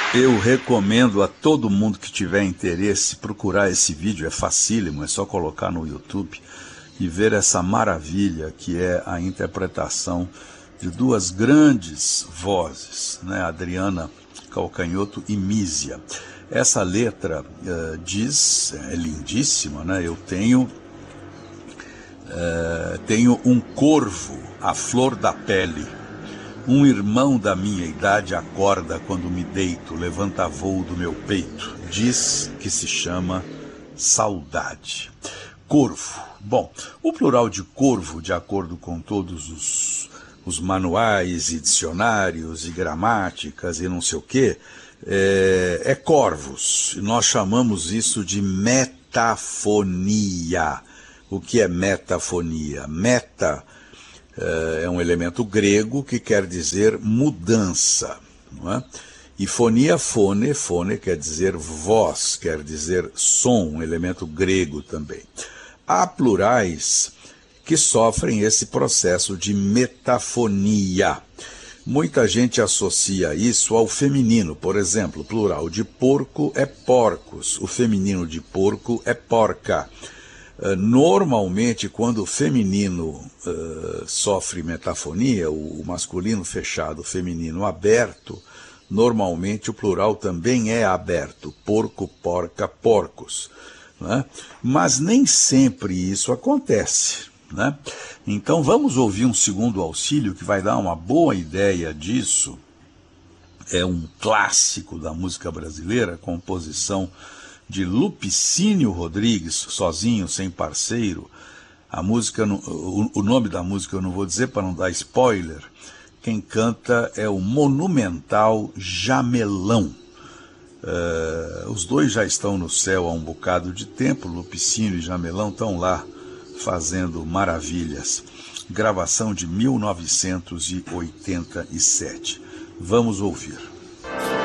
Eu recomendo a todo mundo que tiver interesse procurar esse vídeo, é facílimo, é só colocar no YouTube e ver essa maravilha que é a interpretação de duas grandes vozes, né? Adriana Calcanhoto e Mísia. Essa letra diz, é lindíssima, né? Eu tenho um corvo à flor da pele. Um irmão da minha idade acorda quando me deito, levanta voo do meu peito. Diz que se chama saudade. Corvo. Bom, o plural de corvo, de acordo com todos os manuais e dicionários e gramáticas e não sei o quê, é corvos. Nós chamamos isso de metafonia. O que é metafonia? Meta é um elemento grego que quer dizer mudança, não é? E fonia, fone quer dizer voz, quer dizer som, um elemento grego também. Há plurais que sofrem esse processo de metafonia. Muita gente associa isso ao feminino, por exemplo, o plural de porco é porcos, o feminino de porco é porca. Normalmente, quando o feminino sofre metafonia, o masculino fechado, o feminino aberto, normalmente o plural também é aberto, porco, porca, porcos, né? Mas nem sempre isso acontece, né? Então vamos ouvir um segundo auxílio que vai dar uma boa ideia disso. É um clássico da música brasileira, composição de Lupicínio Rodrigues, sozinho, sem parceiro. A música, o nome da música eu não vou dizer para não dar spoiler. Quem canta é o monumental Jamelão. Os dois já estão no céu há um bocado de tempo. Lupicínio e Jamelão estão lá fazendo maravilhas. Gravação de 1987. Vamos ouvir.